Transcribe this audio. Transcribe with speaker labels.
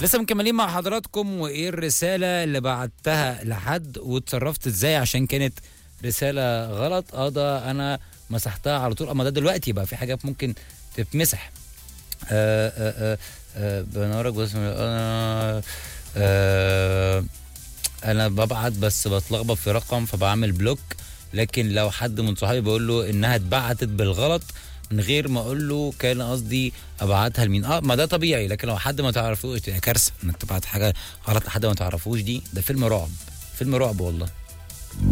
Speaker 1: لسه مكملين مع حضراتكم، وايه الرساله اللي بعتها لحد واتصرفت ازاي عشان كانت رساله غلط؟ ده انا مسحتها على طول. اما ده دلوقتي بقى في حاجات ممكن تتمسح. بنورك بس انا ببعت بس بتلخبط في رقم فبعمل بلوك، لكن لو حد من صحابي بقول له انها اتبعتت بالغلط من غير ما اقول له كان قصدي ابعتها لمين. ما ده طبيعي، لكن لو حد ما تعرفوش تبقى كارثه انك تبعت حاجه غلط لحد ما تعرفوش. ده فيلم رعب، فيلم رعب والله.